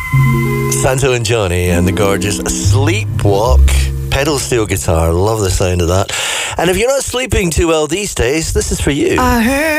Santo and Johnny and the gorgeous Sleepwalk. Pedal steel guitar. Love the sound of that. And if you're not sleeping too well these days, this is for you. I heard